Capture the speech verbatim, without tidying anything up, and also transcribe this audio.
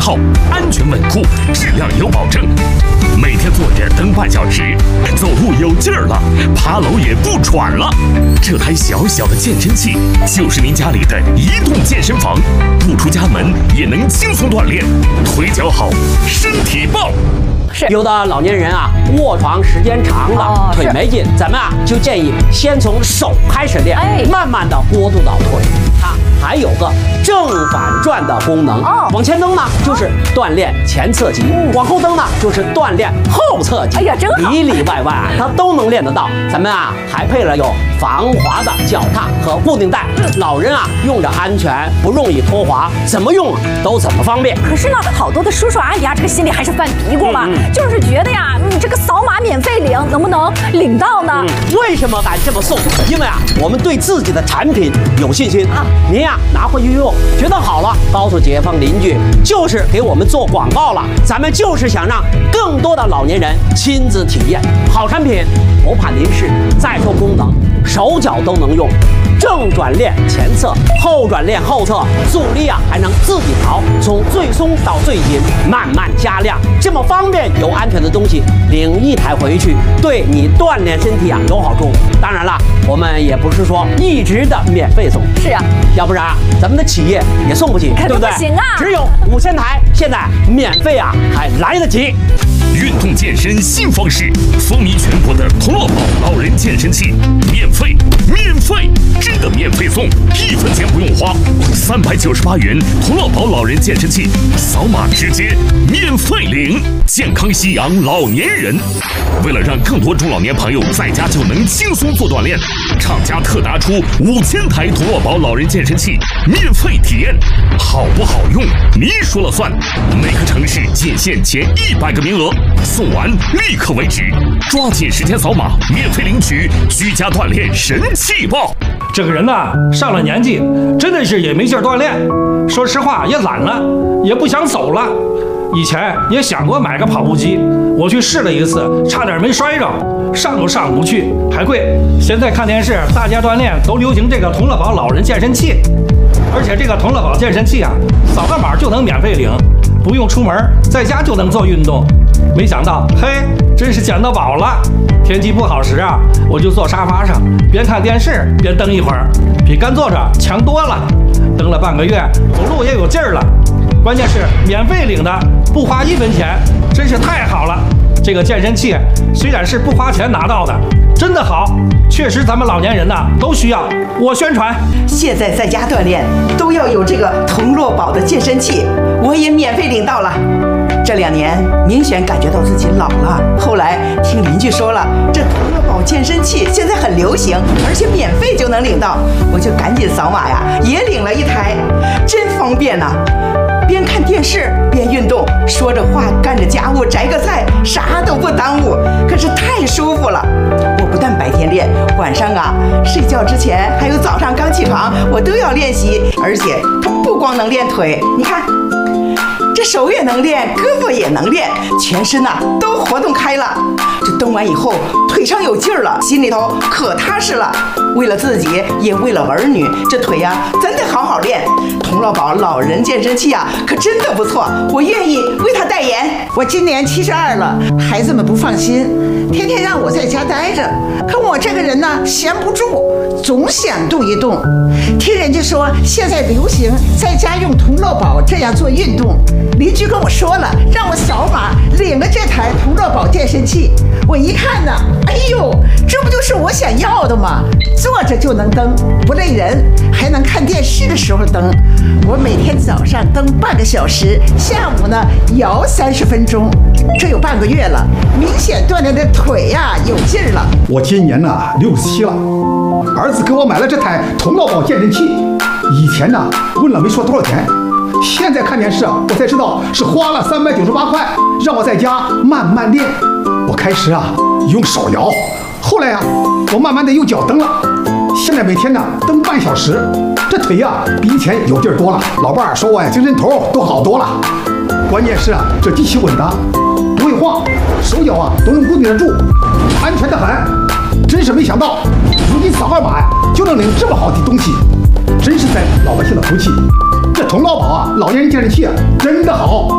套，安全稳固，质量有保证。每天坐着蹬半小时，走路有劲儿了，爬楼也不喘了。这台小小的健身器就是您家里的移动健身房，不出家门也能轻松锻炼，腿脚好，身体棒。 是有的老年人啊，卧床时间长了，哦、腿没劲，咱们啊就建议先从手开始练，哎、慢慢的过渡到腿。它还有个正反转的功能，哦、往前蹬呢就是锻炼前侧肌，嗯、往后蹬呢就是锻炼后侧肌。哎呀，真好，里里外外啊它都能练得到。咱们啊还配了有防滑的脚踏和固定带，嗯、老人啊用着安全，不容易脱滑，怎么用都怎么方便。 可是呢，好多的叔叔阿姨啊，这个心里还是犯嘀咕嘛。嗯嗯就是觉得呀，你这个扫码免费领，能不能领到呢？ 嗯、为什么敢这么送？因为啊，我们对自己的产品有信心啊。您呀拿回去用，觉得好了，告诉街坊邻居，就是给我们做广告了。咱们就是想让更多的老年人亲自体验好产品，不怕您是再说功能，手脚都能用。正转练前侧，后转练后侧，阻力啊还能自己调，从最松到最紧，慢慢加量，这么方便又安全的东西，领一台回去，对你锻炼身体啊有好处。当然了，我们也不是说一直的免费送， 是啊， 要不然啊咱们的企业也送不起，对不对？ 不行啊， 只有五千台，现在免费啊还来得及。 运动健身新方式，风靡全国的童乐宝老人健身器，免费，免费，真的免费送，一分钱不用花，三百九十八元童乐宝老人健身器，扫码直接免费领，健康夕阳老年人。为了让更多中老年朋友在家就能轻松做锻炼，厂家特拿出五千台童乐宝老人健身器免费体验，好不好用您说了算。每个城市仅限前一百个名额，送完立刻为止，抓紧时间扫码免费领取居家锻炼神器包。 这个人呐，上了年纪，真的是也没劲儿锻炼，说实话也懒了，也不想走了。以前也想过买个跑步机，我去试了一次，差点没摔着，上都上不去，还贵。现在看电视，大家锻炼都流行这个童乐宝老人健身器，而且这个童乐宝健身器啊，扫个码就能免费领，不用出门，在家就能做运动。没想到，嘿，真是捡到宝了！天气不好时啊，我就坐沙发上，边看电视边蹬一会儿，比干坐着强多了。蹬了半个月，走路也有劲儿了。关键是免费领的，不花一分钱，真是太好了。这个健身器虽然是不花钱拿到的，真的好，确实咱们老年人呐都需要。我宣传， 现在在家锻炼都要有这个童乐宝的健身器，我也免费领到了。这两年明显感觉到自己老了，后来听邻居说了，这童乐宝健身器现在很流行，而且免费就能领到，我就赶紧扫码呀，也领了一台，真方便呐、啊。边看电视边运动，说着话干着家务，摘个菜，啥都不耽误，可是太舒服了。我不但白天练，晚上啊睡觉之前还有早上刚起床，我都要练习。而且它不光能练腿，你看这手也能练，胳膊也能练，全身呐、啊、都活动开了。这蹬完以后腿上有劲儿了，心里头可踏实了。为了自己也为了儿女，这腿呀、啊、真得好好练。童乐宝老人健身器啊可真的不错，我愿意为他代言。 我今年七十二了，孩子们不放心，天天让我在家待着，可我这个人呢闲不住，总想动一动。听人家说现在流行在家用童乐宝这样做运动，邻居跟我说了，让我扫码领了这台童乐宝健身器。我一看呢，哎呦，这不就是我想要的吗？坐着就能蹬，不累人，还能看电视的时候蹬。我每天早上蹬半个小时，下午呢摇三十分钟，这有半个月了，明显锻炼的腿呀、啊、有劲儿了。 我今年呢六十七了，儿子给我买了这台童乐宝健身器，以前呢问了没说多少钱，现在看电视啊我才知道是花了三百九十八块，让我在家慢慢练。我开始啊用手摇，后来啊我慢慢的用脚蹬了，现在每天呢蹬半小时，这腿呀、啊、比以前有劲儿多了。老伴儿说我呀精神头都好多了。关键是啊这机器稳当，不会晃，手脚啊都能固定得住，安全的很。真是没想到，如今扫二码呀就能领这么好的东西，真是咱老百姓的福气。这童乐宝啊老年人健身器啊真的好。